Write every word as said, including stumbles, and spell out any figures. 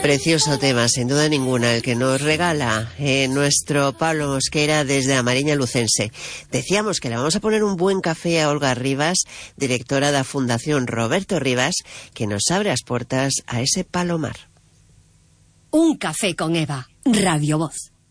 Precioso tema, sin duda ninguna, el que nos regala eh, nuestro Pablo Mosquera desde la Mariña Lucense. Decíamos que le vamos a poner un buen café a Olga Rivas, directora da Fundación Roberto Rivas, que nos abre as portas a ese palomar. Un café con Eva, Radio Voz.